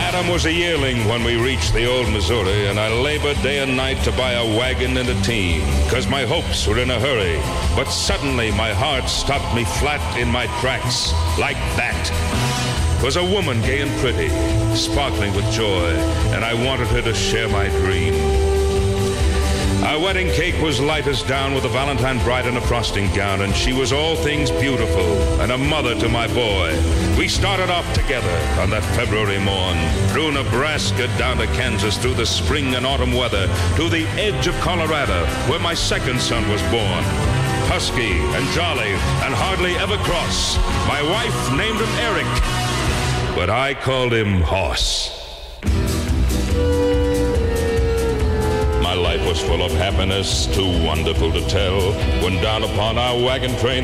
Adam was a yearling when we reached the old Missouri, and I labored day and night to buy a wagon and a team, 'cause my hopes were in a hurry. But suddenly my heart stopped me flat in my tracks, like that. 'Twas a woman gay and pretty, sparkling with joy, and I wanted her to share my dream. Our wedding cake was light as down, with a Valentine bride in a frosting gown, and she was all things beautiful and a mother to my boy. We started off together on that February morn, through Nebraska down to Kansas, through the spring and autumn weather, to the edge of Colorado, where my second son was born. Husky and jolly and hardly ever cross, my wife named him Eric, but I called him Hoss. My life was full of happiness, too wonderful to tell, when down upon our wagon train